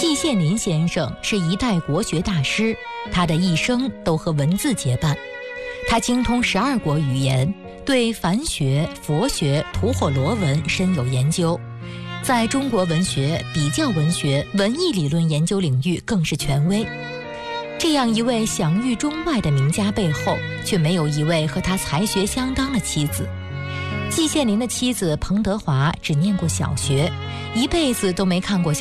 季羡林先生是一代国学大师，他的一生都和文字结伴。他精通12国语言，对梵学、佛学、吐火罗文深有研究，在中国文学、比较文学、文艺理论研究领域更是权威。这样一位享誉中外的名家背后，却没有一位和他才学相当的妻子。季羡林的妻子彭德华只念过小学，一辈子都没看过小